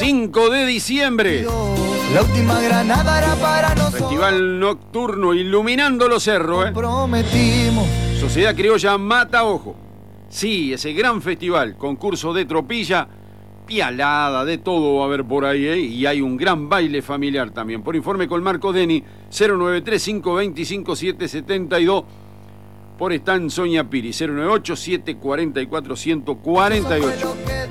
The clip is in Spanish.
5 de diciembre. La última granada era para nosotros. Festival nocturno iluminando los cerros, Prometimos. Sociedad Criolla Mata Ojo. Sí, ese gran festival, concurso de tropilla, pialada, de todo va a haber por ahí, y hay un gran baile familiar también. Por informe con Marco Deni, 093-525-772, por Stan Soña Piri, 098-744-148.